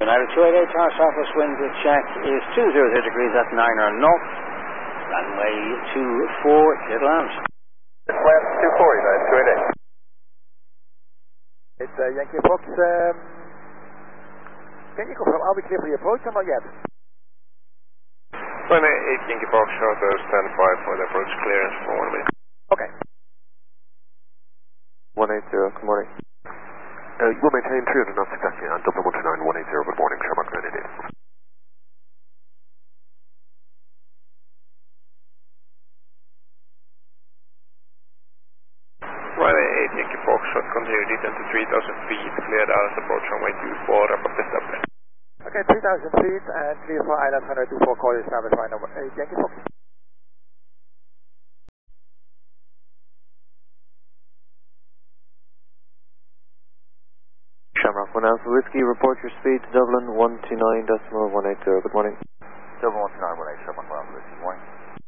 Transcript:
United 288 tower southwest wind check is 200 degrees at 9 or north. Runway 24, clear to land. West 240, United 288. It's Yankee Fox. Can you confirm, are we clear for your approach or not yet? Runway 8 Yankee Fox, short stand 5 for the approach clearance for 1 minute. Okay. 180, good morning. You will maintain 300 knots exactly on Dublin 129, 180, good morning, Shermark 988. Runway 8 Yankee Fox, short continue descent to 3,000 feet, cleared out approach runway 24, up the step. Okay, 3,000 feet and clear for island 124, call established by number 8 Yankee Fox. Shamrock 1 Alpha Whiskey, report your speed to Dublin 129.180, good morning. Dublin 129, 180, Shamrock 1 Alpha Whiskey, good morning.